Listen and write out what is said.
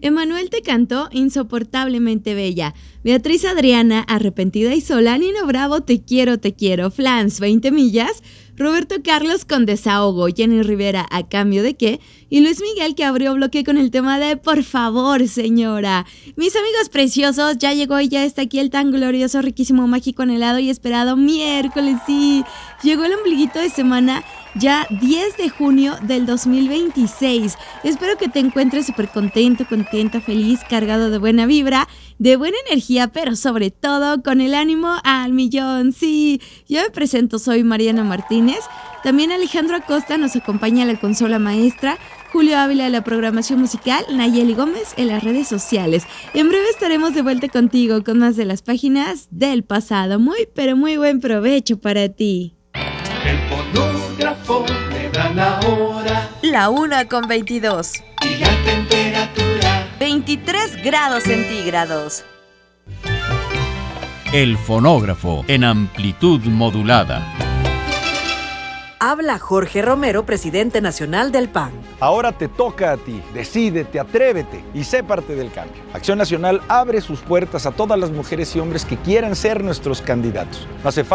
Emanuel te cantó Insoportablemente Bella. Beatriz Adriana, Arrepentida y Sola. Nino Bravo, Te quiero, te quiero. Flans, 20 millas. Roberto Carlos con Desahogo. Jenny Rivera, ¿A cambio de qué? Y Luis Miguel, que abrió bloque con el tema de Por favor, señora. Mis amigos preciosos, ya llegó y ya está aquí el tan glorioso, riquísimo, mágico, anhelado y esperado miércoles. Sí, llegó el ombliguito de semana, ya 10 de junio del 2026. Espero que te encuentres súper contento, contenta, feliz, cargado de buena vibra, de buena energía, pero sobre todo con el ánimo al millón. Sí, yo me presento, soy Mariana Martínez. También Alejandro Acosta nos acompaña a la consola maestra, Julio Ávila de la programación musical, Nayeli Gómez en las redes sociales. En breve estaremos de vuelta contigo con más de las páginas del pasado. Muy, pero muy buen provecho para ti. El fonógrafo me da la hora. La 1:22. Y la temperatura. 23 grados centígrados. El fonógrafo en amplitud modulada. Habla Jorge Romero, presidente nacional del PAN. Ahora te toca a ti. Decídete, atrévete y sé parte del cambio. Acción Nacional abre sus puertas a todas las mujeres y hombres que quieran ser nuestros candidatos. No hace